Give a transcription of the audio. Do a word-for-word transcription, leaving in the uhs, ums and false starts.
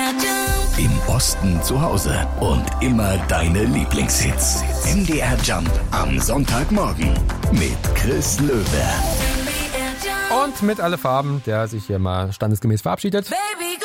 Im Osten zu Hause und immer deine Lieblingshits. M D R Jump am Sonntagmorgen mit Chris Löwe. Und mit Alle Farben, der sich hier mal standesgemäß verabschiedet. Baby,